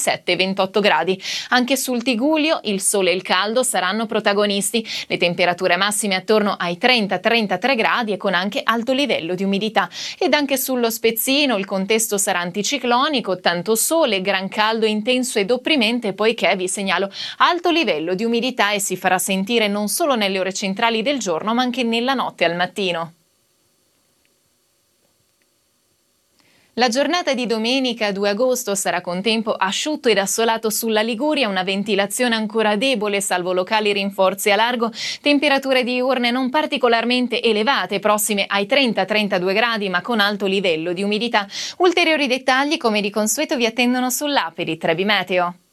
27-28 gradi. Anche sul Tigullio il sole e il caldo saranno protagonisti, le temperature massime attorno ai 30-33 gradi e con anche alto livello di umidità. Ed anche sullo Spezzino il contesto sarà anticiclonico, tanto sole, gran caldo intenso ed opprimente, poiché vi segnalo alto livello di umidità e si farà sentire non solo nelle ore centrali del giorno ma anche nella notte al mattino. La giornata di domenica 2 agosto sarà con tempo asciutto ed assolato sulla Liguria, una ventilazione ancora debole salvo locali rinforzi a largo, temperature diurne non particolarmente elevate, prossime ai 30-32 gradi ma con alto livello di umidità. Ulteriori dettagli come di consueto vi attendono sull'app di Trebi Meteo.